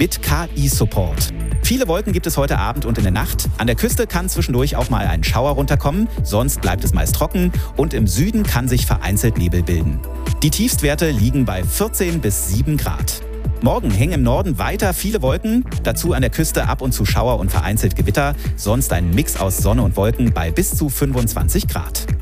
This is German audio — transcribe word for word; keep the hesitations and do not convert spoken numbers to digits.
mit K I-Support. Viele Wolken gibt es heute Abend und in der Nacht. An der Küste kann zwischendurch auch mal ein Schauer runterkommen, sonst bleibt es meist trocken und im Süden kann sich vereinzelt Nebel bilden. Die Tiefstwerte liegen bei vierzehn bis sieben Grad. Morgen hängen im Norden weiter viele Wolken, dazu an der Küste ab und zu Schauer und vereinzelt Gewitter, sonst ein Mix aus Sonne und Wolken bei bis zu fünfundzwanzig Grad.